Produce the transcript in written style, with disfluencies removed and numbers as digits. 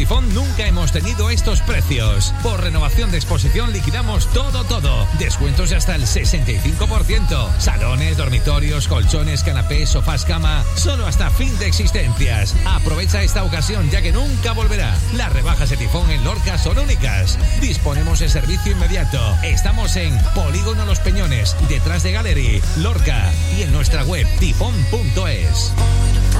Tifón nunca hemos tenido estos precios. Por renovación de exposición liquidamos todo. Descuentos de hasta el 65%. Salones, dormitorios, colchones, canapés, sofás, cama. Solo hasta fin de existencias. Aprovecha esta ocasión ya que nunca volverá. Las rebajas de Tifón en Lorca son únicas. Disponemos de servicio inmediato. Estamos en Polígono Los Peñones, detrás de Gallery, Lorca, y en nuestra web tifón.es.